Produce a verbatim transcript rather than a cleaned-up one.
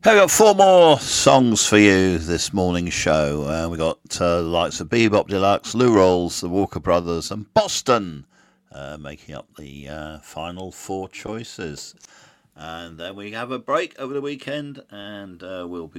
Hey, we've got four more songs for you this morning's show. Uh, we got uh, the likes of Bebop Deluxe, Lou Rolls, the Walker Brothers, and Boston uh, making up the uh, final four choices. And then we have a break over the weekend, and uh, we'll be